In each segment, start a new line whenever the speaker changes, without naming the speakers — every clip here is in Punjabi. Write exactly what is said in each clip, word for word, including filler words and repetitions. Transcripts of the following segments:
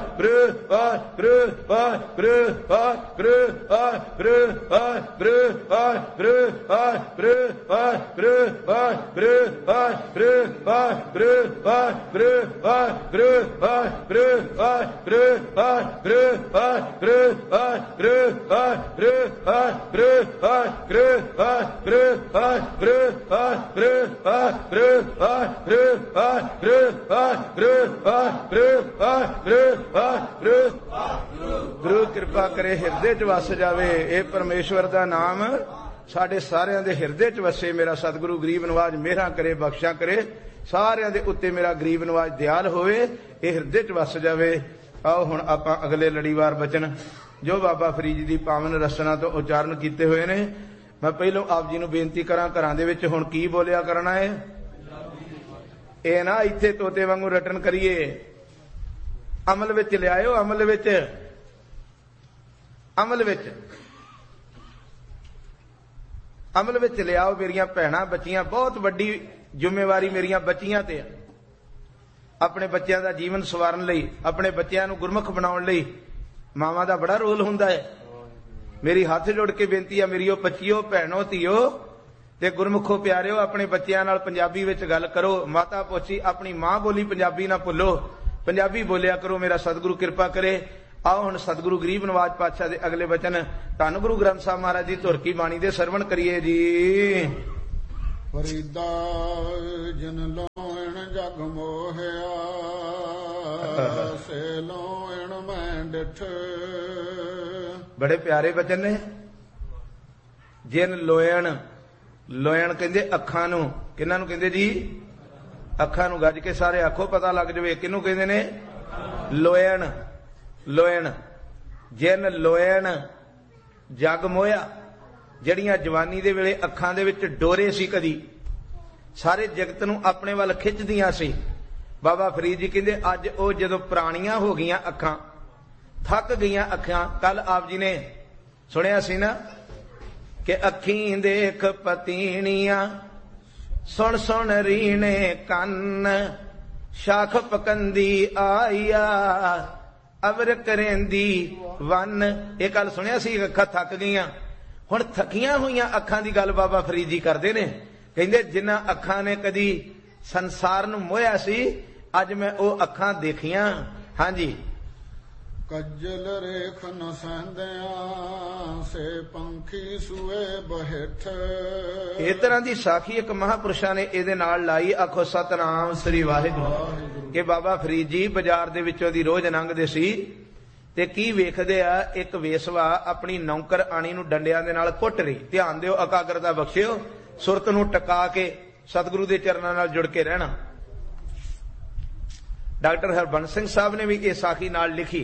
गुरु कृपा करे हिरदे च वस जावे। ये परमेश्वर दा नाम साडे सारियां दे हिरदे च वसे। मेरा सतगुरु गरीब नवाज मेहरा करे, बख्शा करे, सारियां दे उत्ते मेरा गरीब नवाज दयाल होवे, ये हिरदे च वस जावे। आओ हुण आपां अगले लड़ीवार बचन जो बाबा फरीद दी पावन रसना तो उचारण कीते हुए ने, मैं पहलों आप जी नूं बेनती करां, घरां दे विच हुण की बोलिया करना है। ये ना इत्थे तोते वांगू रटन करिए, अमल विच लिआओ, अमल विच अमल विच अमल विच लिआओ। मेरियां भैणां बच्चियां, बहुत वड्डी जिम्मेवारी मेरियां बच्चियां ते है। अपने बच्चों का जीवन सवारन लई, अपने बच्चों को गुरमुख बनाउण लई मावां दा बड़ा रोल हुंदा है। मेरी हाथ जोड़ के बेनती है, मेरी बच्चियों, भैणों, धीओ ते गुरमुखो प्यारिओ, अपने बच्चों नाल पंजाबी विच गल करो। माता पोची अपनी मां बोली पंजाबी ना भुल्लो, पंजाबी बोलिया करो। मेरा सतगुरु कृपा करे। आओ हुण सतगुरु गरीब नवाज पातशाह दे अगले वचन धन गुरु ग्रंथ साहिब महाराज दी धुर की बाणी दे सरवण करिए जी।
फरीदा जिन लोण जग मोहिया, से लोण मैं डिठ।
बड़े प्यारे वचन ने। जिन लोयण, लोयण कहंदे अखां नूं, किन्हां नूं कहंदे जी? अखां नूं। गज के सारे आखो, पता लग जावे किहनूं कहंदे ने। लोयण, लोयण। जिन लोयण जग मोया, जड़ियां जवानी दे वेले अखां दे विच डोरे सी, कदी सारे जगत नूं अपने वल खिचदियां सी। बाबा फरीद जी कहंदे अज ओ जदों पुराणियां हो गईयां अखां, थक गईयां अखां। कल आप जी ने सुनिया सी ना कि अखीं देख पतीणियां, सुन सुन रीणे कन्न, शाख पकंदी आईया, अवर करेंदी वन। ये गल सुनिया सी, अखां थक गईयां। हुण थकियां होईयां अखां दी गल बाबा फरीद जी करदे ने। कहंदे जिन्हां अखां ने कदी संसार नूं मोहिया सी, अज मैं ओ अखां देखियां। हां जी।
कज्जल रेख न सहंदियां, से पंखी सुए बहिठ।
इस तरह की साखी एक महापुरुषा ने इहदे नाल लाई। आखो सतनाम श्री वाहिगुरू। कि बाबा फरीद जी बाजार दे विचों दी रोज लंघदे सी ते की वेखदे आ, एक वेसवा अपनी नौकर आणी नूं डंडियां दे नाल कुੱਟ रही। ध्यान दिओ, एकाग्रता बख्शिओ, सुरत नूं टका के सतगुरु दे चरनां नाल जुड़ के रहना। डॉक्टर हरबंस सिंह साहब ने भी ये साखी नाल लिखी।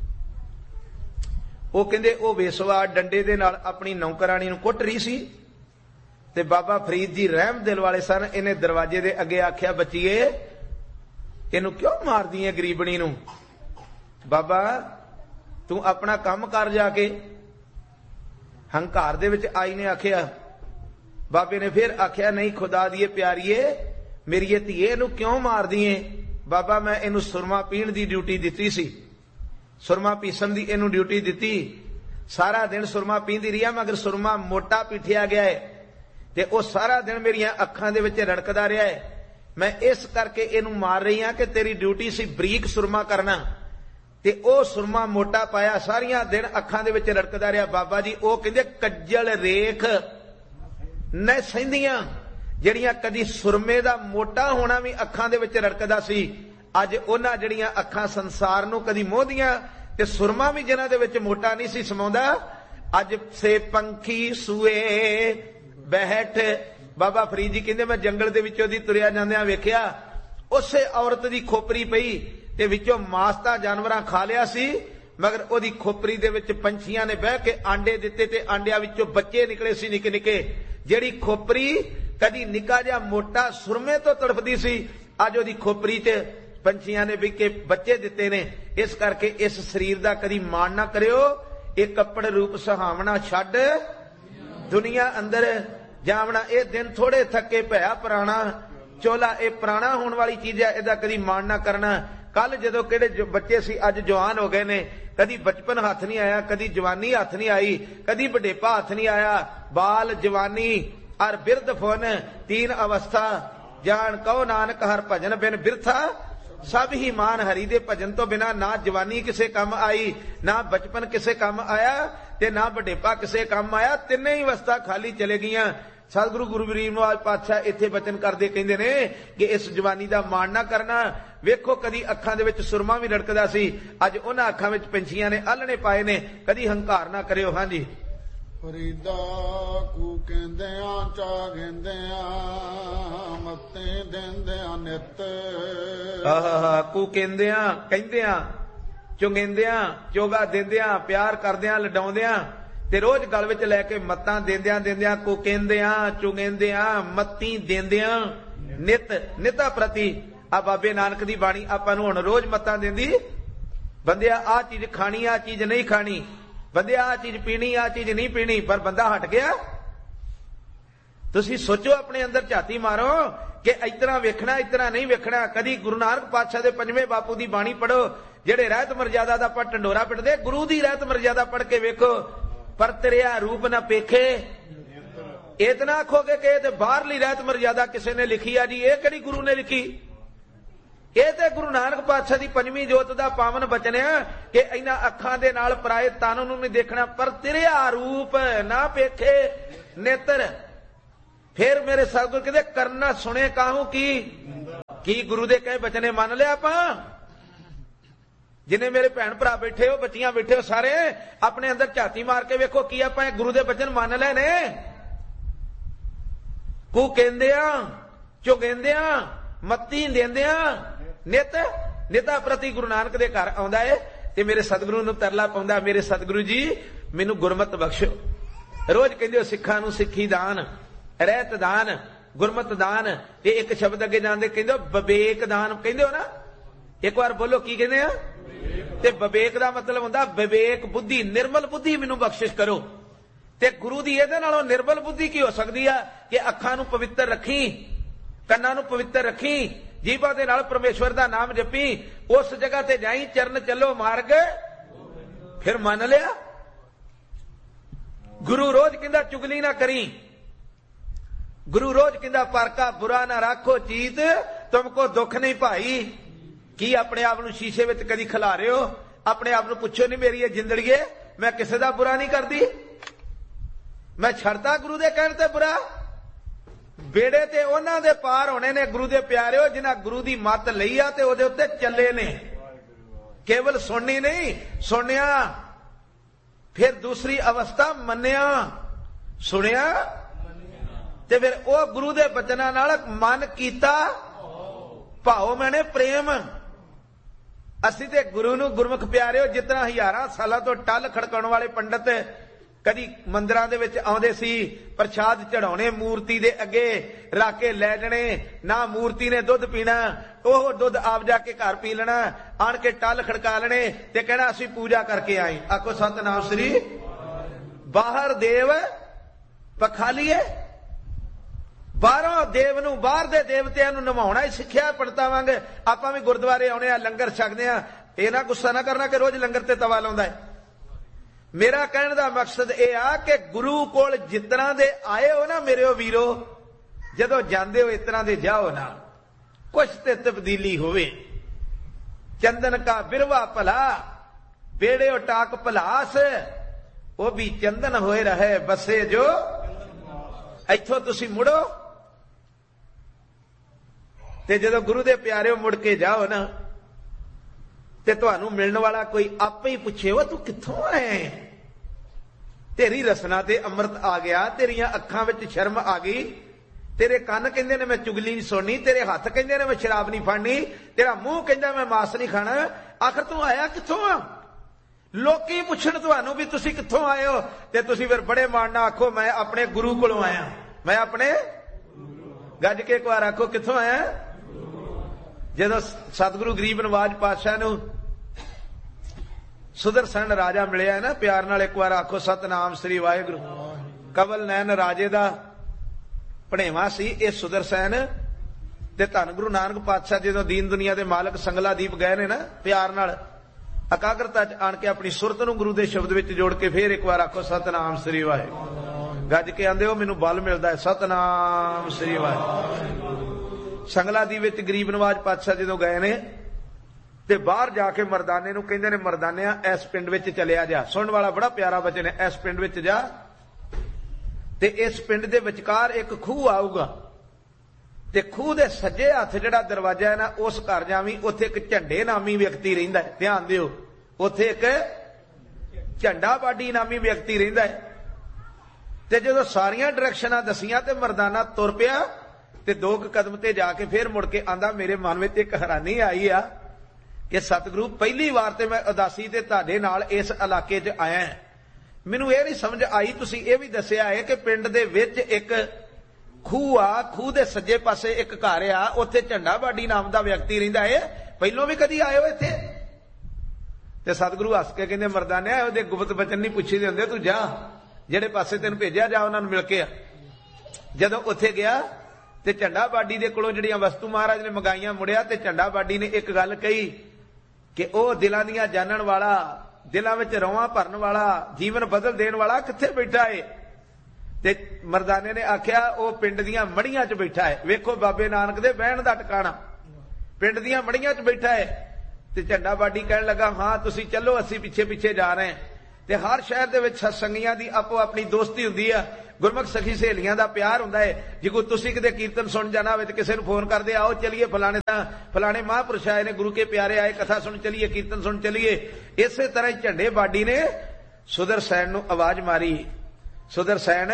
वो कहंदे ओ वेसवा डंडे दे नाल अपनी नौकरानी नूं कुੱਟ रही सी ते बाबा फरीद जी रहम दिल वाले सन। इन्हें दरवाजे दे अगे आख्या, बच्चीए इनू क्यों मारदी है गरीबनी नूं? बाबा तू अपना काम कर जाके। हंकार दे विच आई ने आख्या। बाबे ने फिर आख्या, नहीं खुदा दिए प्यारीए, मेरी धीए नूं क्यों मारदी है? बाबा मैं इनू सुरमा पीण दी ड्यूटी दित्ती सी, सुरमा पीसन दी इनू ड्यूटी दित्ती। सारा दिन सुरमा पींदी रही, मगर सुरमा मोटा पीठिया गया है ते ओ सारा दिन मेरियां अखां दे विच रड़कदा रहा है। मैं इस करके इनू मार रही हां कि तेरी ड्यूटी सी बरीक सुरमा करना, ते ओ सुरमा मोटा पाया, सारियां दिन अखां दे विच रड़कदा रहा। बाबा जी ओ कहंदे कज्जल रेख न सहिंदियां, जड़ियां कदी सुरमे दा मोटा होना भी अखां दे विच रड़कदा सी, अज उन्हां जड़ियां अखां संसार नूं कदी मोहदियां ते सुरमा भी जिन्हां दे विच मोटा नहीं सी समाउंदा, अज से पंखी सूए बैठ। बाबा फरीद जी कहंदे मैं जंगल दे विचों दी तुरिया जांदियां वेखिया, उसे औरत दी खोपरी पई ते विचों मास तां जानवरां खा लिया सी, मगर ओदी खोपरी दे विच पंछियां ने बह के आंडे दिते ते आंडियां विचों बच्चे निकले सी निके निके। जेड़ी खोपरी कदी निका जिहा मोटा सुरमे तो तड़फदी सी, अज ओदी खोपरी च पंछियां ने भी के बच्चे दिते ने। इस करके इस शरीर दा कदी मान ना करियो। एक कपड़ रूप सुहावना छड्ड दुनिया अंदर जावना। ये दिन थोड़े थके भया पुराना, चोला ये पुराना होने वाली चीज है, इहदा कदी मान ना करना। ਕੱਲ ਜਦੋਂ ਕਿਹੜੇ ਬੱਚੇ ਸੀ ਅੱਜ ਜਵਾਨ ਹੋ ਗਏ ਨੇ, ਕਦੀ ਬਚਪਨ ਹੱਥ ਨਹੀਂ ਆਇਆ, ਕਦੀ ਜਵਾਨੀ ਹੱਥ ਨਹੀਂ ਆਈ, ਕਦੀ ਵਡੇਪਾ ਹੱਥ ਨਹੀਂ ਆਇਆ। ਬਾਲ ਜਵਾਨੀ ਅਰ ਬਿਰਧ ਫੁਨ ਤੀਨ ਅਵਸਥਾ, ਜਾਣ ਕਹੋ ਨਾਨਕ ਹਰ ਭਜਨ ਬਿਨ ਬਿਰਥਾ। ਸਭ ਹੀ ਮਾਨ ਹਰੀ ਦੇ ਭਜਨ ਤੋਂ ਬਿਨਾ ਨਾ ਜਵਾਨੀ ਕਿਸੇ ਕੰਮ ਆਈ, ਨਾ ਬਚਪਨ ਕਿਸੇ ਕੰਮ ਆਇਆ, ਤੇ ਨਾ ਵਡੇਪਾ ਕਿਸੇ ਕੰਮ ਆਇਆ। ਤਿੰਨੇ ਹੀ ਅਵਸਥਾ ਖਾਲੀ ਚਲੇ ਗਈਆਂ। ਸਤਿਗੁਰੂ ਗੁਰੂ ਗਰੀਬ ਨਿਵਾਜ ਪਾਤਸ਼ਾਹ ਇੱਥੇ ਬਚਨ ਕਰਦੇ ਕਹਿੰਦੇ ਨੇ ਕਿ ਇਸ ਜਵਾਨੀ ਦਾ ਮਾਣ ਨਾ ਕਰਨਾ। ਵੇਖੋ ਕਦੀ ਅੱਖਾਂ ਦੇ ਵਿੱਚ ਸੁਰਮਾ ਵੀ ਰੜਕਦਾ ਸੀ, ਅੱਜ ਉਹਨਾਂ ਅੱਖਾਂ ਵਿੱਚ ਪੰਛੀਆਂ ਨੇ ਆਲਣੇ ਪਾਏ ਨੇ। ਕਦੀ ਹੰਕਾਰ ਨਾ ਕਰਿਓ। ਹਾਂਜੀ।
ਫਰੀਦਾ ਕੂ ਕਹਿੰਦਿਆਂ ਚਾ ਗੇਂਦਿਆਂ ਮੱਤੇ ਦਿੰਦਿਆਂ ਨਿਤ।
ਆਹਾ ਕੂ ਕਹਿੰਦਿਆਂ ਕਹਿੰਦਿਆਂ ਚੁੰਗਿੰਦਿਆਂ ਚੋਗਾ ਦਿੰਦਿਆਂ ਪਿਆਰ ਕਰਦਿਆਂ ਲਡਾਉਂਦਿਆਂ ਤੇ ਰੋਜ਼ ਗਲ ਵਿੱਚ ਲੈ ਕੇ ਮੱਤਾਂ ਦਿੰਦਿਆਂ ਦਿੰਦਿਆਂ ਕੋ ਕਹਿੰਦਿਆਂ ਚੁੰਗਿੰਦਿਆਂ ਮੱਤੀ ਦਿੰਦਿਆਂ ਨਿਤ। ਨਿਤਾ ਪ੍ਰਤੀ ਆ ਬਾਬੇ ਨਾਨਕ ਦੀ ਬਾਣੀ ਆਪਾਂ ਨੂੰ ਹੁਣ ਰੋਜ਼ ਮੱਤਾਂ ਦਿੰਦੀ, ਬੰਦਿਆ ਆਹ ਚੀਜ਼ ਖਾਣੀ ਆਹ ਚੀਜ਼ ਨਹੀਂ ਖਾਣੀ, ਬੰਦਿਆ ਆਹ ਚੀਜ਼ ਪੀਣੀ ਆਹ ਚੀਜ਼ ਨਹੀਂ ਪੀਣੀ। ਪਰ ਬੰਦਾ ਹਟ ਗਿਆ। ਤੁਸੀਂ ਸੋਚੋ, ਆਪਣੇ ਅੰਦਰ ਝਾਤੀ ਮਾਰੋ ਕਿ ਇਤਨਾ ਵੇਖਣਾ ਇਤਨਾ ਨਹੀਂ ਵੇਖਣਾ। ਕਦੀ ਗੁਰੂ ਨਾਨਕ ਪਾਤਸ਼ਾਹ ਦੇ ਪੰਜਵੇਂ ਬਾਪੂ ਦੀ ਬਾਣੀ ਪੜੋ, ਜਿਹੜੇ ਰਹਿਤ ਮਰਜ਼ਾਦਾ ਦਾ ਆਪਾਂ ਢੰਡੋਰਾ ਪਿੱਟਦੇ, ਗੁਰੂ ਦੀ ਰਹਿਤ ਮਰਜ਼ਾਦਾ ਪੜ ਕੇ ਵੇਖੋ। ਪਰ ਤੇਰਿਆ ਰੂਪ ਨਾ ਪੇਖੇ, ਇਤਨਾ ਆਖੋਗੇ ਕਿ ਇਹ ਤੇ ਬਾਹਰਲੀ ਰਹਿਤ ਮਰਜ਼ਾਦਾ ਕਿਸੇ ਨੇ ਲਿਖੀ ਆ ਜੀ। ਇਹ ਕਿਹੜੀ ਗੁਰੂ ਨੇ ਲਿਖੀ? ਇਹ ਤੇ ਗੁਰੂ ਨਾਨਕ ਪਾਤਸ਼ਾਹ ਦੀ ਪੰਜਵੀਂ ਜੋਤ ਦਾ ਪਾਵਨ ਬਚਨ ਆ ਕਿ ਇਹਨਾਂ ਅੱਖਾਂ ਦੇ ਨਾਲ ਪਰਾਏ ਤਨ ਨੂੰ ਨਹੀਂ ਦੇਖਣਾ, ਪਰ ਤੇਰਿਆ ਰੂਪ ਨਾ ਪੇਖੇ ਨੇਤਰ। ਫਿਰ ਮੇਰੇ ਸਤਿਗੁਰ ਕਹਿੰਦੇ ਕਰਨਾ ਸੁਣੇ ਕਾਹੂ ਕੀ, ਕੀ ਗੁਰੂ ਦੇ ਕਹੇ ਬਚਨੇ ਮੰਨ ਲਿਆ ਆਪਾਂ? ਜਿੰਨੇ ਮੇਰੇ ਭੈਣ ਭਰਾ ਬੈਠੇ ਹੋ, ਬੱਚੀਆਂ ਬੈਠੇ ਹੋ, ਸਾਰੇ ਆਪਣੇ ਅੰਦਰ ਝਾਤੀ ਮਾਰ ਕੇ ਵੇਖੋ ਕੀ ਆਪਾਂ ਇਹ ਗੁਰੂ ਦੇ ਬਚਨ ਮੰਨ ਲਏ ਨੇ? ਕੂ ਕਹਿੰਦਿਆਂ ਚੁਗਿੰਦਿਆਂ ਮੱਤੀ ਦਿੰਦਿਆਂ ਨਿਤ। ਨਿਤਾ ਪ੍ਰਤੀ ਗੁਰੂ ਨਾਨਕ ਦੇ ਘਰ ਆਉਂਦਾ ਏ ਤੇ ਮੇਰੇ ਸਤਿਗੁਰੂ ਨੂੰ ਤਰਲਾ ਪਾਉਂਦਾ, ਮੇਰੇ ਸਤਿਗੁਰੂ ਜੀ ਮੈਨੂੰ ਗੁਰਮਤ ਬਖਸ਼ੋ। ਰੋਜ਼ ਕਹਿੰਦੇ ਹੋ ਸਿੱਖਾਂ ਨੂੰ ਸਿੱਖੀ ਦਾਨ, ਰਹਿਤ ਦਾਨ, ਗੁਰਮਤ ਦਾਨ, ਤੇ ਇੱਕ ਸ਼ਬਦ ਅੱਗੇ ਜਾਂਦੇ ਕਹਿੰਦੇ ਹੋ ਵਿਵੇਕ ਦਾਨ। ਕਹਿੰਦੇ ਹੋ ਨਾ, ਇੱਕ ਵਾਰ ਬੋਲੋ ਕੀ ਕਹਿੰਦੇ ਆ? ਤੇ ਵਿਵੇਕ ਦਾ ਮਤਲਬ ਹੁੰਦਾ ਵਿਵੇਕ ਬੁੱਧੀ, ਨਿਰਮਲ ਬੁੱਧੀ ਮੈਨੂੰ ਬਖਸ਼ਿਸ਼ ਕਰੋ। ਤੇ ਗੁਰੂ ਦੀ ਇਹਦੇ ਨਾਲੋਂ ਨਿਰਮਲ ਬੁੱਧੀ ਕੀ ਹੋ ਸਕਦੀ ਆ ਕਿ ਅੱਖਾਂ ਨੂੰ ਪਵਿੱਤਰ ਰੱਖੀ, ਕੰਨਾਂ ਨੂੰ ਪਵਿੱਤਰ ਰੱਖੀ, ਜੀਭਾਂ ਦੇ ਨਾਲ ਪਰਮੇਸ਼ਵਰ ਦਾ ਨਾਮ ਜਪੀ, ਉਸ ਜਗ੍ਹਾ ਤੇ ਜਾਈ ਚਰਨ ਚੱਲੋ ਮਾਰਗ ਫਿਰ ਮੰਨ ਲਿਆ। ਗੁਰੂ ਰੋਜ਼ ਕਹਿੰਦਾ ਚੁਗਲੀ ਨਾ ਕਰੀ, ਗੁਰੂ ਰੋਜ਼ ਕਹਿੰਦਾ ਪਰਕਾ ਬੁਰਾ ਨਾ ਰੱਖੋ ਚੀਤ ਤੁਮਕੋ ਦੁੱਖ ਨਹੀਂ ਭਾਈ। ਕੀ ਆਪਣੇ ਆਪ ਨੂੰ ਸ਼ੀਸ਼ੇ ਵਿੱਚ ਕਦੀ ਖਿਲਾ ਰਹੇ ਹੋ? ਆਪਣੇ ਆਪ ਨੂੰ ਪੁੱਛੋ ਨਹੀਂ ਮੇਰੀ ਇਹ ਜ਼ਿੰਦਗੀ ਮੈਂ ਕਿਸੇ ਦਾ ਬੁਰਾ ਨਹੀਂ ਕਰਦੀ, ਮੈਂ ਛੱਡਦਾ ਗੁਰੂ ਦੇ ਕਹਿਣ ਤੇ ਬੁਰਾ। ਬੇੜੇ ਤੇ ਉਹਨਾਂ ਦੇ ਪਾਰ ਹੋਣੇ ਨੇ ਗੁਰੂ ਦੇ ਪਿਆਰਿਓ ਜਿਨ੍ਹਾਂ ਗੁਰੂ ਦੀ ਮੱਤ ਲਈ ਆ ਤੇ ਉਹਦੇ ਉੱਤੇ ਚੱਲੇ ਨੇ। ਕੇਵਲ ਸੁਣਨੀ ਨਹੀਂ, ਸੁਣਿਆ ਫਿਰ ਦੂਸਰੀ ਅਵਸਥਾ ਮੰਨਿਆ, ਸੁਣਿਆ ਤੇ ਫਿਰ ਉਹ ਗੁਰੂ ਦੇ ਬਚਨਾਂ ਨਾਲ ਮਨ ਕੀਤਾ ਭਾਉ ਮੈਨੇ ਪ੍ਰੇਮ। ਅਸੀਂ ਤੇ ਗੁਰੂ ਨੂੰ ਗੁਰਮੁਖ ਪਿਆਰਿਓ ਜਿਤਨਾ ਹਜ਼ਾਰਾਂ ਸਾਲਾਂ ਤੋਂ ਟੱਲ ਖੜਕਾਉਣ ਵਾਲੇ ਪੰਡਤ ਕਦੀ ਮੰਦਿਰਾਂ ਦੇ ਵਿੱਚ ਆਉਂਦੇ ਸੀ, ਪ੍ਰਸ਼ਾਦ ਚੜਾਉਣੇ ਮੂਰਤੀ ਦੇ ਅੱਗੇ ਰੱਖ ਕੇ ਲੈ ਜਾਣੇ, ਨਾ ਮੂਰਤੀ ਨੇ ਦੁੱਧ ਪੀਣਾ, ਉਹ ਦੁੱਧ ਆਪ ਜਾ ਕੇ ਘਰ ਪੀ ਲੈਣਾ, ਆਣ ਕੇ ਟੱਲ ਖੜਕਾ ਲੈਣੇ ਤੇ ਕਹਿਣਾ ਅਸੀਂ ਪੂਜਾ ਕਰਕੇ ਆਏ। ਆਖੋ ਸਤਨਾਮ ਸ੍ਰੀ। ਬਾਹਰ ਦੇਵ ਪਖਾਲੀਏ, ਬਾਹਰੋਂ ਦੇਵ ਨੂੰ, ਬਾਹਰ ਦੇ ਦੇਵਤਿਆਂ ਨੂੰ ਨਿਭਾਉਣਾ ਹੀ ਸਿੱਖਿਆ ਪੜਤਾਵਾਂਗੇ। ਆਪਾਂ ਵੀ ਗੁਰਦੁਆਰੇ ਆਉਣੇ ਆ, ਲੰਗਰ ਛਕਦੇ ਆ, ਇਹ ਨਾ ਗੁੱਸਾ ਨਾ ਕਰਨਾ ਕਿ ਰੋਜ਼ ਲੰਗਰ ਤੇ ਤਵਾ ਲਾਉਂਦਾ ਹੈ। ਮੇਰਾ ਕਹਿਣ ਦਾ ਮਕਸਦ ਇਹ ਆ ਕਿ ਗੁਰੂ ਕੋਲ ਜਿਸ ਤਰ੍ਹਾਂ ਦੇ ਆਏ ਹੋ ਨਾ ਮੇਰੇ ਵੀਰੋ, ਜਦੋਂ ਜਾਂਦੇ ਹੋ ਇਸ ਤਰ੍ਹਾਂ ਦੇ ਜਾਓ ਨਾ, ਕੁਛ ਤੇ ਤਬਦੀਲੀ ਹੋਵੇ। ਚੰਦਨ ਕਾ ਬਿਰਵਾ ਭਲਾ ਬੇੜੇ ਟਾਕ ਭਲਾਸ, ਉਹ ਵੀ ਚੰਦਨ ਹੋਏ ਰਹੇ ਬਸੇ ਜੋ। ਇੱਥੋਂ ਤੁਸੀਂ ਮੁੜੋ ਤੇ ਜਦੋਂ ਗੁਰੂ ਦੇ ਪਿਆਰਿਓ ਮੁੜ ਕੇ ਜਾਓ ਨਾ ਤੇ ਤੁਹਾਨੂੰ ਮਿਲਣ ਵਾਲਾ ਕੋਈ ਆਪੇ ਹੀ ਪੁੱਛੇ ਉਹ ਤੂੰ ਕਿੱਥੋਂ ਆਇਆ? ਤੇਰੀ ਰਸਨਾ ਤੇ ਅੰਮ੍ਰਿਤ ਆ ਗਿਆ, ਤੇਰੀਆਂ ਅੱਖਾਂ ਵਿੱਚ ਸ਼ਰਮ ਆ ਗਈ, ਤੇਰੇ ਕੰਨ ਕਹਿੰਦੇ ਨੇ ਮੈਂ ਚੁਗਲੀ ਨਹੀਂ ਸੁਣਨੀ, ਤੇਰੇ ਹੱਥ ਕਹਿੰਦੇ ਨੇ ਮੈਂ ਸ਼ਰਾਬ ਨਹੀਂ ਫੜਨੀ, ਤੇਰਾ ਮੂੰਹ ਕਹਿੰਦਾ ਮੈਂ ਮਾਸ ਨਹੀਂ ਖਾਣਾ। ਆਖਰ ਤੂੰ ਆਇਆ ਕਿੱਥੋਂ ਆ? ਲੋਕੀ ਪੁੱਛਣ ਤੁਹਾਨੂੰ ਵੀ ਤੁਸੀਂ ਕਿੱਥੋਂ ਆਏ ਹੋ ਤੇ ਤੁਸੀਂ ਫਿਰ ਬੜੇ ਮਾਣ ਨਾਲ ਆਖੋ ਮੈਂ ਆਪਣੇ ਗੁਰੂ ਕੋਲੋਂ ਆਇਆ, ਮੈਂ ਆਪਣੇ ਗੱਜ ਕੇ ਇੱਕ ਵਾਰ ਆਖੋ ਕਿੱਥੋਂ ਆਇਆ? ਜਦੋਂ ਸਤਿਗੁਰੂ ਗਰੀਬ ਨਿਵਾਜ ਪਾਤਸ਼ਾਹ ਨੂੰ ਸੁਦਰਸ਼ਨ ਰਾਜਾ ਮਿਲਿਆ ਨਾ, ਪਿਆਰ ਨਾਲ ਇੱਕ ਵਾਰ ਆਖੋ ਸਤਨਾਮ ਸ੍ਰੀ ਵਾਹਿਗੁਰੂ। ਕਬਲ ਨੈਣ ਰਾਜੇ ਦਾ ਭਣੇਵਾ ਸੀ ਇਹ ਸੁਦਰਸ਼ਨ, ਤੇ ਧੰਨ ਗੁਰੂ ਨਾਨਕ ਪਾਤਸ਼ਾਹ ਜਦੋਂ ਦੀਨ ਦੁਨੀਆ ਦੇ ਮਾਲਕ ਸੰਗਲਾ ਦੀਪ ਗਏ ਨੇ ਨਾ, ਪਿਆਰ ਨਾਲ ਇਕਾਗਰਤਾ ਚ ਆਣ ਕੇ ਆਪਣੀ ਸੁਰਤ ਨੂੰ ਗੁਰੂ ਦੇ ਸ਼ਬਦ ਵਿੱਚ ਜੋੜ ਕੇ ਫੇਰ ਇੱਕ ਵਾਰ ਆਖੋ ਸਤਨਾਮ ਸ੍ਰੀ ਵਾਹਿਗੁਰੂ। ਗੱਜ ਕੇ ਆਂਦੇ ਹੋ ਮੈਨੂੰ ਬਲ ਮਿਲਦਾ ਹੈ, ਸਤਨਾਮ ਸ੍ਰੀ ਵਾਹਿਗੁਰੂ। ਸੰਗਲਾ ਦੀਪ ਵਿੱਚ ਗਰੀਬ ਨਵਾਜ ਪਾਤਸ਼ਾਹ ਜਦੋਂ ਗਏ ਨੇ ਤੇ ਬਾਹਰ ਜਾ ਕੇ ਮਰਦਾਨੇ ਨੂੰ ਕਹਿੰਦੇ ਨੇ, ਮਰਦਾਨਿਆ ਇਸ ਪਿੰਡ ਵਿੱਚ ਚਲਿਆ ਜਾ। ਸੁਣਨ ਵਾਲਾ ਬੜਾ ਪਿਆਰਾ ਬਚਨ ਹੈ, ਇਸ ਪਿੰਡ ਵਿੱਚ ਜਾ ਤੇ ਇਸ ਪਿੰਡ ਦੇ ਵਿਚਕਾਰ ਇੱਕ ਖੂਹ ਆਊਗਾ ਤੇ ਖੂਹ ਦੇ ਸੱਜੇ ਹੱਥ ਜਿਹੜਾ ਦਰਵਾਜ਼ਾ ਹੈ ਨਾ, ਉਸ ਘਰ ਜਾਵੀਂ, ਉੱਥੇ ਇੱਕ ਝੰਡੇ ਨਾਮੀ ਵਿਅਕਤੀ ਰਹਿੰਦਾ ਹੈ। ਧਿਆਨ ਦਿਓ, ਉੱਥੇ ਇੱਕ ਝੰਡਾ ਬਾਡੀ ਨਾਮੀ ਵਿਅਕਤੀ ਰਹਿੰਦਾ ਹੈ। ਤੇ ਜਦੋਂ ਸਾਰੀਆਂ ਡਾਇਰੈਕਸ਼ਨਾਂ ਦਸੀਆਂ ਤੇ ਮਰਦਾਨਾ ਤੁਰ ਪਿਆ ਤੇ ਦੋ ਕੁ ਕਦਮ ਤੇ ਜਾ ਕੇ ਫੇਰ ਮੁੜ ਕੇ ਆਂਦਾ, ਮੇਰੇ ਮਨ ਵਿੱਚ ਇੱਕ ਹੈਰਾਨੀ ਆਈ ਆ ਕਿ ਸਤਿਗੁਰੂ ਪਹਿਲੀ ਵਾਰ ਤੇ ਮੈਂ ਉਦਾਸੀ ਤੇ ਤੁਹਾਡੇ ਨਾਲ ਇਸ ਇਲਾਕੇ 'ਚ ਆਇਆ, ਮੈਨੂੰ ਇਹ ਨਹੀਂ ਸਮਝ ਆਈ, ਤੁਸੀਂ ਇਹ ਵੀ ਦੱਸਿਆ ਹੈ ਕਿ ਪਿੰਡ ਦੇ ਵਿੱਚ ਇੱਕ ਖੂਹ ਆ, ਖੂਹ ਦੇ ਸੱਜੇ ਪਾਸੇ ਇੱਕ ਘਰ ਆ, ਉੱਥੇ ਝੰਡਾ ਬਾਡੀ ਨਾਮ ਦਾ ਵਿਅਕਤੀ ਰਹਿੰਦਾ ਹੈ, ਪਹਿਲੋਂ ਵੀ ਕਦੀ ਆਏ ਹੋ ਇੱਥੇ? ਤੇ ਸਤਿਗੁਰੂ ਹੱਸ ਕੇ ਕਹਿੰਦੇ, ਮਰਦਾਨਿਆ ਉਹਦੇ ਗੁਪਤ ਬਚਨ ਨਹੀਂ ਪੁੱਛੀ ਦੇ ਹੁੰਦੇ, ਤੂੰ ਜਾ ਜਿਹੜੇ ਪਾਸੇ ਤੈਨੂੰ ਭੇਜਿਆ ਜਾ ਉਹਨਾਂ ਨੂੰ ਮਿਲ ਕੇ ਆ। ਜਦੋਂ ਉੱਥੇ ਗਿਆ ਤੇ ਝੰਡਾ ਬਾਡੀ ਦੇ ਕੋਲੋਂ ਜਿਹੜੀਆਂ ਵਸਤੂ ਮਹਾਰਾਜ ਨੇ ਮੰਗਾਈਆਂ ਮੁੜਿਆ ਤੇ ਝੰਡਾ ਬਾਡੀ ਨੇ ਇੱਕ ਗੱਲ ਕਹੀ ਕਿ ਉਹ ਦਿਲਾਂ ਦੀਆਂ ਜਾਣਨ ਵਾਲਾ, ਦਿਲਾਂ ਵਿੱਚ ਰੌਵਾਂ ਭਰਨ ਵਾਲਾ, ਜੀਵਨ ਬਦਲ ਦੇਣ ਵਾਲਾ ਕਿੱਥੇ ਬੈਠਾ ਏ? ਤੇ ਮਰਦਾਨੇ ਨੇ ਆਖਿਆ ਉਹ ਪਿੰਡ ਦੀਆਂ ਮੜੀਆਂ 'ਚ ਬੈਠਾ ਹੈ। ਵੇਖੋ ਬਾਬੇ ਨਾਨਕ ਦੇ ਬਹਿਣ ਦਾ ਟਿਕਾਣਾ ਪਿੰਡ ਦੀਆਂ ਮੜੀਆਂ 'ਚ ਬੈਠਾ ਹੈ। ਤੇ ਝੰਡਾ ਬਾਡੀ ਕਹਿਣ ਲੱਗਾ, ਹਾਂ ਤੁਸੀਂ ਚੱਲੋ, ਅਸੀਂ ਪਿੱਛੇ ਪਿੱਛੇ ਜਾ ਰਹੇ ਹਾਂ। ਤੇ ਹਰ ਸ਼ਹਿਰ ਦੇ ਵਿੱਚ ਸਤਸੰਗੀਆਂ ਦੀ ਆਪੋ ਆਪਣੀ ਦੋਸਤੀ ਹੁੰਦੀ ਆ, ਗੁਰਮੁਖ ਸਖੀ ਸਹੇਲੀਆਂ ਦਾ ਪਿਆਰ ਹੁੰਦਾ ਹੈ। ਜੇ ਕੋਈ ਤੁਸੀਂ ਕਿਤੇ ਕੀਰਤਨ ਸੁਣ ਜਾਣਾ ਹੋਵੇ ਤੇ ਕਿਸੇ ਨੂੰ ਫੋਨ ਕਰਦੇ, ਆਓ ਚਲੀਏ ਫਲਾਣੇ ਦਾ ਫਲਾਣੇ ਮਹਾਂਪੁਰਸ਼ ਆਏ ਨੇ, ਗੁਰੂ ਕੇ ਪਿਆਰੇ ਆਏ, ਕਥਾ ਸੁਣ ਚਲੀਏ, ਕੀਰਤਨ ਸੁਣ ਚਲੀਏ। ਇਸੇ ਤਰ੍ਹਾਂ ਹੀ ਝੰਡੇ ਬਾਡੀ ਨੇ ਸੁਦਰਸੈਨ ਨੂੰ ਆਵਾਜ਼ ਮਾਰੀ, ਸੁਦਰਸੈਨ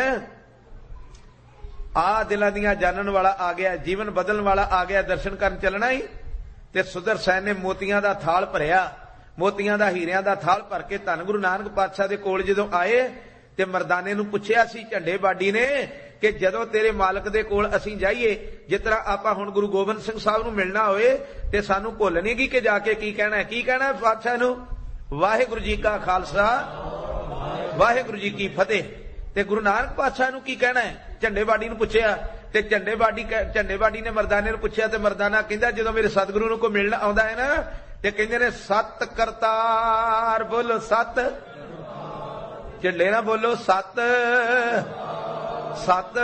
ਆ, ਦਿਲਾਂ ਦੀਆਂ ਜਾਣਨ ਵਾਲਾ ਆ ਗਿਆ, ਜੀਵਨ ਬਦਲਣ ਵਾਲਾ ਆ ਗਿਆ, ਦਰਸ਼ਨ ਕਰਨ ਚੱਲਣਾ ਹੀ। ਤੇ ਸੁਦਰਸੈਨ ਨੇ ਮੋਤੀਆਂ ਦਾ ਥਾਲ ਭਰਿਆ, ਮੋਤੀਆਂ ਦਾ ਹੀਰਿਆਂ ਦਾ ਥਾਲ ਭਰ ਕੇ ਧੰਨ ਗੁਰੂ ਨਾਨਕ ਪਾਤਸ਼ਾਹ ਦੇ ਕੋਲ ਜਦੋਂ ਆਏ ਤੇ ਮਰਦਾਨੇ ਨੂੰ ਪੁੱਛਿਆ ਸੀ ਝੰਡੇ ਬਾਡੀ ਨੇ ਕਿ ਜਦੋਂ ਤੇਰੇ ਮਾਲਕ ਦੇ ਕੋਲ ਅਸੀਂ ਜਾਈਏ, ਜਿਸ ਤਰ੍ਹਾਂ ਆਪਾਂ ਹੁਣ ਗੁਰੂ ਗੋਬਿੰਦ ਸਿੰਘ ਸਾਹਿਬ ਨੂੰ ਮਿਲਣਾ ਹੋਏ ਤੇ ਸਾਨੂੰ ਭੁੱਲ ਨਹੀਂ ਗਈ ਕਿ ਜਾ ਕੇ ਕੀ ਕਹਿਣਾ ਹੈ? ਕੀ ਕਹਿਣਾ ਪਾਤਸ਼ਾਹ ਨੂੰ? ਵਾਹਿਗੁਰੂ ਜੀ ਕਾ ਖਾਲਸਾ, ਵਾਹਿਗੁਰੂ ਜੀ ਕੀ ਫਤਿਹ। ਤੇ ਗੁਰੂ ਨਾਨਕ ਪਾਤਸ਼ਾਹ ਨੂੰ ਕੀ ਕਹਿਣਾ ਹੈ? ਝੰਡੇ ਬਾਡੀ ਨੂੰ ਪੁੱਛਿਆ ਤੇ ਝੰਡੇ ਬਾਡੀ ਝੰਡੇ ਬਾਡੀ ਨੇ ਮਰਦਾਨੇ ਨੂੰ ਪੁੱਛਿਆ ਤੇ ਮਰਦਾਨਾ ਕਹਿੰਦਾ, ਜਦੋਂ ਮੇਰੇ ਸਤਿਗੁਰੂ ਨੂੰ ਕੋਈ ਮਿਲਣ ਆਉਂਦਾ ਹੈ ਨਾ ਤੇ ਕਹਿੰਦੇ ਨੇ ਸਤ ਕਰਤਾਰ, ਬੋਲੋ ਸਤ, ਝੰਡੇ ਨਾ ਬੋਲੋ ਸਤ, ਸਤ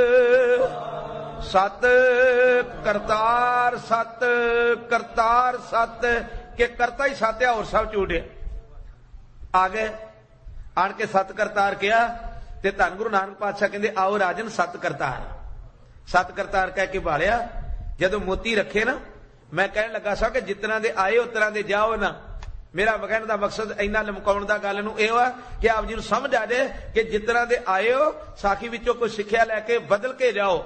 ਸਤ ਕਰਤਾਰ, ਸਤ ਕਰਤਾਰ ਸਤ, ਕਿ ਕਰਤਾ ਹੀ ਸਤ ਹੈ, ਹੋਰ ਸਭ ਝੂਠ ਹੈ। ਆ ਗਏ, ਆਣ ਕੇ ਸਤ ਕਰਤਾਰ ਕਿਹਾ ਤੇ ਧੰਨ ਗੁਰੂ ਨਾਨਕ ਪਾਤਸ਼ਾਹ ਕਹਿੰਦੇ, ਆਓ ਰਾਜਨ ਸਤ ਕਰਤਾਰ। ਸਤ ਕਰਤਾਰ ਕਹਿ ਕੇ ਭਾਲਿਆ। ਜਦੋਂ ਮੋਤੀ ਰੱਖੇ ਨਾ, ਮੈਂ ਕਹਿਣ ਲੱਗਾ ਸਾਂ ਕਿ ਜਿਤਨਾ ਦੇ ਆਏ ਉਤਰਾਂ ਦੇ ਜਾਓ ਨਾ। ਮੇਰਾ ਕਹਿਣ ਦਾ ਮਕਸਦ ਇੰਨਾ ਲਮਕਾਉਣ ਦਾ ਗੱਲ ਨੂੰ ਇਹ ਆ ਕਿ ਆਪ ਜੀ ਨੂੰ ਸਮਝ ਆ ਜਾਏ ਕਿ ਜਿਤਨਾ ਦੇ ਆਏ ਹੋ ਸਾਖੀ ਵਿੱਚੋਂ ਕੋਈ ਸਿੱਖਿਆ ਲੈ ਕੇ ਬਦਲ ਕੇ ਜਾਓ।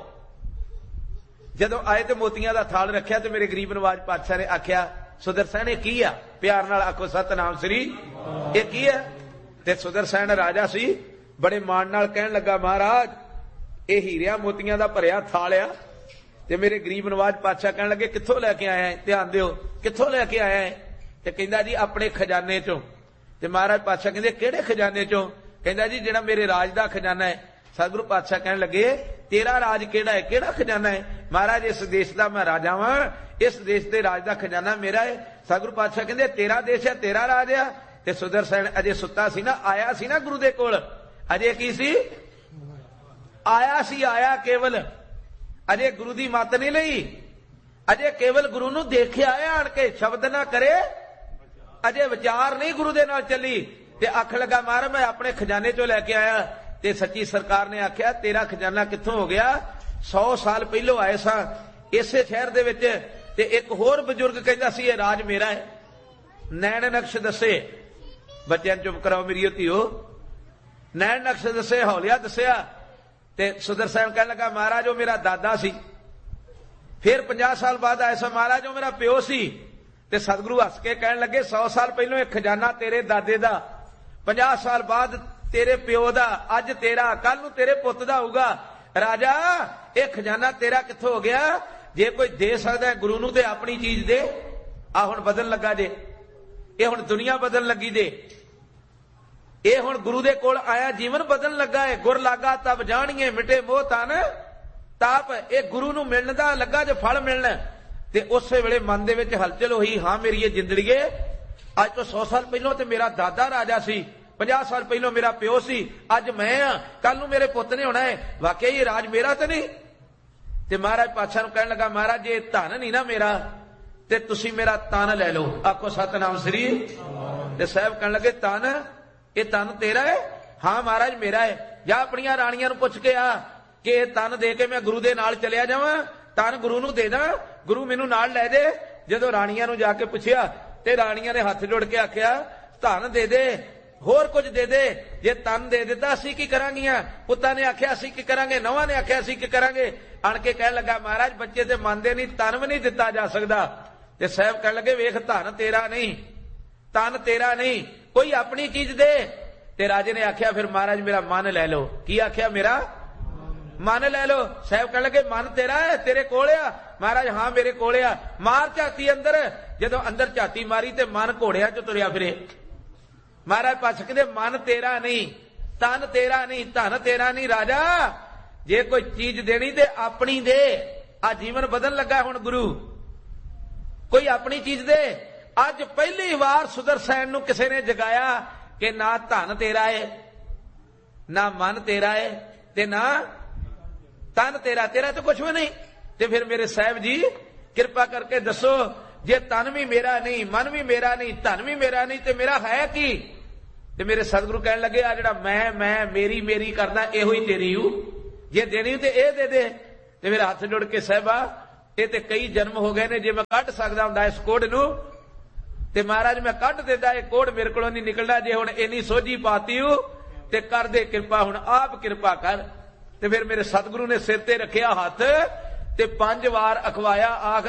ਜਦੋਂ ਆਏ ਤੇ ਮੋਤੀਆਂ ਦਾ ਥਾਲ ਰੱਖਿਆ ਤੇ ਮੇਰੇ ਗਰੀਬ ਨਵਾਜ ਪਾਤਸ਼ਾਹ ਨੇ ਆਖਿਆ, ਸੁਦਰਸੈਨ ਇਹ ਕੀ ਆ? ਪਿਆਰ ਨਾਲ ਆਖੋ ਸਤਨਾਮ ਸ੍ਰੀ, ਇਹ ਕੀ ਹੈ? ਤੇ ਸੁਦਰਸੈਨ ਰਾਜਾ ਸੀ, ਬੜੇ ਮਾਣ ਨਾਲ ਕਹਿਣ ਲੱਗਾ, ਮਹਾਰਾਜ ਇਹ ਹੀਰਿਆਂ ਮੋਤੀਆਂ ਦਾ ਭਰਿਆ ਥਾਲ ਆ। ਤੇ ਮੇਰੇ ਗਰੀਬ ਨਵਾਜ ਪਾਤਸ਼ਾਹ ਕਹਿਣ ਲੱਗੇ, ਕਿੱਥੋਂ ਲੈ ਕੇ ਆਇਆ ਹੈ? ਧਿਆਨ ਦਿਓ, ਕਿੱਥੋਂ ਲੈ ਕੇ ਆਇਆ ਹੈ? ਤੇ ਕਹਿੰਦਾ ਜੀ ਆਪਣੇ ਖਜ਼ਾਨੇ ਚੋਂ। ਤੇ ਮਹਾਰਾਜ ਪਾਤਸ਼ਾਹ ਕਹਿੰਦੇ, ਕਿਹੜੇ ਖਜ਼ਾਨੇ ਚੋਂ? ਕਹਿੰਦਾ ਜੀ ਜਿਹੜਾ ਮੇਰੇ ਰਾਜ ਦਾ ਖਜ਼ਾਨਾ ਹੈ। ਸਤਿਗੁਰੂ ਪਾਤਸ਼ਾਹ ਕਹਿਣ ਲੱਗੇ, ਤੇਰਾ ਰਾਜ ਕਿਹੜਾ ਹੈ? ਕਿਹੜਾ ਖਜ਼ਾਨਾ ਹੈ? ਮਹਾਰਾਜ ਇਸ ਦੇਸ਼ ਦਾ ਮੈਂ ਰਾਜਾ ਵਾਂ, ਇਸ ਦੇਸ਼ ਦੇ ਰਾਜ ਦਾ ਖਜ਼ਾਨਾ ਮੇਰਾ ਹੈ। ਸਤਿਗੁਰੂ ਪਾਤਸ਼ਾਹ ਕਹਿੰਦੇ, ਤੇਰਾ ਦੇਸ਼ ਹੈ, ਤੇਰਾ ਰਾਜ ਆ। ਤੇ ਸੁਦਰਸੈਨ ਅਜੇ ਸੁੱਤਾ ਸੀ ਨਾ, ਆਇਆ ਸੀ ਨਾ ਗੁਰੂ ਦੇ ਕੋਲ, ਅਜੇ ਕੀ ਸੀ? ਆਇਆ ਸੀ, ਆਇਆ ਕੇਵਲ, ਅਜੇ ਗੁਰੂ ਦੀ ਮੱਤ ਨਹੀਂ ਲਈ, ਅਜੇ ਕੇਵਲ ਗੁਰੂ ਨੂੰ ਦੇਖਿਆ ਹੈ ਆਣ ਕੇ, ਸ਼ਬਦ ਨਾ ਕਰੇ, ਅਜੇ ਵਿਚਾਰ ਨਹੀਂ ਗੁਰੂ ਦੇ ਨਾਲ ਚੱਲੀ। ਤੇ ਅੱਖ ਲੱਗਾ, ਮਹਾਰਾਜ ਮੈਂ ਆਪਣੇ ਖਜ਼ਾਨੇ ਚੋਂ ਲੈ ਕੇ ਆਇਆ। ਤੇ ਸੱਚੀ ਸਰਕਾਰ ਨੇ ਆਖਿਆ, ਤੇਰਾ ਖਜ਼ਾਨਾ ਕਿੱਥੋਂ ਹੋ ਗਿਆ? ਸੌ ਸਾਲ ਪਹਿਲੋਂ ਆਏ ਸਾਂ ਇਸੇ ਸ਼ਹਿਰ ਦੇ ਵਿੱਚ, ਤੇ ਇੱਕ ਹੋਰ ਬਜ਼ੁਰਗ ਕਹਿੰਦਾ ਸੀ ਇਹ ਰਾਜ ਮੇਰਾ ਹੈ। ਨੈਣ ਨਕਸ਼ ਦੱਸੇ, ਬੱਚਿਆਂ ਨੂੰ ਚੁੱਪ ਕਰਾਓ ਮੇਰੀ ਧੀਓ, ਨੈਣ ਨਕਸ਼ ਦੱਸੇ, ਹੌਲਿਆ ਦੱਸਿਆ। ਤੇ ਸੁਦਰਸੈਨ ਕਹਿਣ ਲੱਗਾ, ਮਹਾਰਾਜ ਉਹ ਮੇਰਾ ਦਾਦਾ ਸੀ। ਫਿਰ ਪੰਜਾਹ ਸਾਲ ਬਾਅਦ ਆਇਆ ਸਾਂ, ਮਹਾਰਾਜ ਉਹ ਮੇਰਾ ਪਿਓ ਸੀ। ਤੇ ਸਤਿਗੁਰੂ ਹੱਸ ਕੇ ਕਹਿਣ ਲੱਗੇ, ਸੌ ਸਾਲ ਪਹਿਲੋਂ ਇਹ ਖਜ਼ਾਨਾ ਤੇਰੇ ਦਾਦੇ ਦਾ, ਪੰਜਾਹ ਸਾਲ ਬਾਅਦ ਤੇਰੇ ਪਿਓ ਦਾ, ਅੱਜ ਤੇਰਾ, ਕੱਲ ਨੂੰ ਤੇਰੇ ਪੁੱਤ ਦਾ ਹੋਊਗਾ। ਰਾਜਾ ਇਹ ਖਜ਼ਾਨਾ ਤੇਰਾ ਕਿੱਥੋਂ ਹੋ ਗਿਆ? ਜੇ ਕੋਈ ਦੇ ਸਕਦਾ ਗੁਰੂ ਨੂੰ ਤੇ ਆਪਣੀ ਚੀਜ਼ ਦੇ। ਆ ਹੁਣ ਬਦਲਣ ਲੱਗਾ ਜੇ, ਇਹ ਹੁਣ ਦੁਨੀਆ ਬਦਲਣ ਲੱਗੀ ਜੇ, ਇਹ ਹੁਣ ਗੁਰੂ ਦੇ ਕੋਲ ਆਇਆ ਜੀਵਨ ਬਦਲਣ ਲੱਗਾ ਹੈ। ਗੁਰ ਲਾਗਾ ਤਬ ਜਾਣੀਏ ਮਿਟੇ ਮੋਹ ਤਨ ਤਾਪ ਇਹ ਗੁਰੂ ਨੂੰ ਮਿਲਣ ਦਾ ਲੱਗਾ ਜੇ ਫਲ ਮਿਲਣਾ, ਤੇ ਉਸੇ ਵੇਲੇ ਮਨ ਦੇ ਵਿੱਚ ਹਲਚਲ ਹੋਈ, ਹਾਂ ਮੇਰੀ ਇਹ ਜ਼ਿੰਦੜੀਏ, ਅੱਜ ਤੋਂ ਸੌ ਸਾਲ ਪਹਿਲਾਂ ਤੇ ਮੇਰਾ ਦਾਦਾ ਰਾਜਾ ਸੀ, ਪੰਜਾਹ ਸਾਲ ਪਹਿਲਾਂ ਮੇਰਾ ਪਿਓ ਸੀ, ਅੱਜ ਮੈਂ ਆ, ਕੱਲ ਨੂੰ ਮੇਰੇ ਪੁੱਤ ਨੇ ਹੋਣਾ ਹੈ, ਵਾਕਿਆ ਇਹ ਰਾਜ ਮੇਰਾ ਤੇ ਨਹੀਂ। ਤੇ ਮਹਾਰਾਜ ਪਾਤਸ਼ਾਹ ਨੂੰ ਕਹਿਣ ਲੱਗਾ, ਮਹਾਰਾਜ ਜੇ ਧਨ ਨਹੀਂ ਨਾ ਮੇਰਾ ਤੇ ਤੁਸੀਂ ਮੇਰਾ ਤਨ ਲੈ ਲਓ। ਆਖੋ ਸਤਨਾਮ ਸ੍ਰੀ। ਤੇ ਸਾਹਿਬ ਕਹਿਣ ਲੱਗੇ, ਤਨ, ਇਹ ਤਨ ਤੇਰਾ ਹੈ? ਹਾਂ ਮਹਾਰਾਜ ਮੇਰਾ ਹੈ। ਜਾਂ ਆਪਣੀਆਂ ਰਾਣੀਆਂ ਨੂੰ ਪੁੱਛ ਕੇ ਆ ਕਿ ਇਹ ਤਨ ਦੇ ਕੇ ਮੈਂ ਗੁਰੂ ਦੇ ਨਾਲ ਚਲਿਆ ਜਾਵਾਂ, ਤਨ ਗੁਰੂ ਨੂੰ ਦੇ ਦਾਂ, ਗੁਰੂ ਮੈਨੂੰ ਨਾਲ ਲੈ ਦੇ। ਜਦੋਂ ਰਾਣੀਆਂ ਨੂੰ ਜਾ ਕੇ ਪੁੱਛਿਆ ਤੇ ਰਾਣੀਆਂ ਨੇ ਹੱਥ ਜੋੜ ਕੇ ਆਖਿਆ, ਧਨ ਦੇ ਦੇ, ਹੋਰ ਕੁਝ ਦੇ ਦੇ, ਜੇ ਤਨ ਦੇ ਦਿੱਤਾ ਅਸੀਂ ਕੀ ਕਰਾਂਗੀਆਂ? ਪੁੱਤਾਂ ਨੇ ਆਖਿਆ ਅਸੀਂ ਕੀ ਕਰਾਂਗੇ, ਨੌਵਾਂ ਨੇ ਆਖਿਆ ਅਸੀਂ ਕੀ ਕਰਾਂਗੇ। ਆਣ ਕੇ ਕਹਿਣ ਲੱਗਾ, ਮਹਾਰਾਜ ਬੱਚੇ ਤੇ ਮੰਨਦੇ ਨਹੀਂ, ਤਨ ਵੀ ਨਹੀਂ ਦਿੱਤਾ ਜਾ ਸਕਦਾ। ਤੇ ਸਾਹਿਬ ਕਹਿਣ ਲੱਗੇ, ਵੇਖ ਧਨ ਤੇਰਾ ਨਹੀਂ, ਤਨ ਤੇਰਾ ਨਹੀਂ, ਕੋਈ ਆਪਣੀ ਚੀਜ਼ ਦੇ। ਤੇ ਰਾਜੇ ਨੇ ਆਖਿਆ, ਫਿਰ ਮਹਾਰਾਜ ਮੇਰਾ ਮਨ ਲੈ ਲਓ। ਕੀ ਆਖਿਆ? ਮੇਰਾ ਮਨ ਲੈ ਲਓ। ਸਾਹਿਬ ਕਹਿਣ ਲੱਗੇ, ਮਨ ਤੇਰਾ ਹੈ, ਤੇਰੇ ਕੋਲ ਆ? ਮਹਾਰਾਜ ਹਾਂ ਮੇਰੇ ਕੋਲ ਆ। ਮਾਰ ਝਾਤੀ ਅੰਦਰ। ਜਦੋਂ ਅੰਦਰ ਝਾਤੀ ਮਾਰੀ ਤੇ ਮਨ ਘੋੜਿਆਂ ਚ ਤੁਰਿਆ ਫਿਰੇ। ਮਹਾਰਾਜ ਪਾਤਸ਼ਾਹ ਕਹਿੰਦੇ, ਮਨ ਤੇਰਾ ਨਹੀਂ, ਤਨ ਤੇਰਾ ਨਹੀਂ, ਧਨ ਤੇਰਾ ਨਹੀਂ। ਰਾਜਾ ਜੇ ਕੋਈ ਚੀਜ਼ ਦੇਣੀ ਤੇ ਆਪਣੀ ਦੇ। ਆ ਜੀਵਨ ਬਦਲਣ ਲੱਗਾ ਹੁਣ ਗੁਰੂ, ਕੋਈ ਆਪਣੀ ਚੀਜ਼ ਦੇ। ਅੱਜ ਪਹਿਲੀ ਵਾਰ ਸੁਦਰਸੈਨ ਨੂੰ ਕਿਸੇ ਨੇ ਜਗਾਇਆ ਕਿ ਨਾ ਧਨ ਤੇਰਾ ਹੈ, ਨਾ ਮਨ ਤੇਰਾ ਹੈ, ਤੇ ਨਾ ਤਨ ਤੇਰਾ, ਤੇਰਾ ਤਾਂ ਕੁਛ ਵੀ ਨਹੀਂ। ਤੇ ਫਿਰ ਮੇਰੇ ਸਾਹਿਬ ਜੀ ਕਿਰਪਾ ਕਰਕੇ ਦੱਸੋ, ਜੇ ਤਨ ਵੀ ਮੇਰਾ ਨਹੀਂ, ਮਨ ਵੀ ਮੇਰਾ ਨਹੀਂ, ਧਨ ਵੀ ਮੇਰਾ ਨਹੀਂ, ਤੇ ਮੇਰਾ ਹੈ ਕੀ? ਤੇ ਮੇਰੇ ਸਤਿਗੁਰੂ ਕਹਿਣ ਲੱਗੇ, ਆ ਜਿਹੜਾ ਮੈਂ ਮੈਂ ਮੇਰੀ ਮੇਰੀ ਕਰਦਾ, ਇਹੋ ਹੀ ਤੇਰੀ ਹੂ। ਜੇ ਦੇਣੀ ਤੇ ਇਹ ਦੇ ਦੇ। ਤੇ ਫਿਰ ਹੱਥ ਜੋੜ ਕੇ ਸਾਹਿਬਾ, ਇਹ ਤੇ ਕਈ ਜਨਮ ਹੋ ਗਏ ਨੇ, ਜੇ ਮੈਂ ਕੱਢ ਸਕਦਾ ਹੁੰਦਾ ਇਸ ਕੋੜ ਨੂੰ ਤੇ ਮਹਾਰਾਜ ਮੈਂ ਕੱਢ ਦਿੰਦਾ। ਇਹ ਕੋੜ ਮੇਰੇ ਕੋਲੋਂ ਨਹੀਂ ਨਿਕਲਦਾ। ਜੇ ਹੁਣ ਇੰਨੀ ਸੋਝੀ ਪਾਤੀ ਹੂ ਤੇ ਕਰ ਦੇ ਕਿਰਪਾ, ਹੁਣ ਆਪ ਕਿਰਪਾ ਕਰ। ਤੇ ਫਿਰ ਮੇਰੇ ਸਤਿਗੁਰੂ ਨੇ ਸਿਰ ਤੇ ਰੱਖਿਆ ਹੱਥ ਤੇ ਪੰਜ ਵਾਰ ਅਖਵਾਇਆ, ਆਖ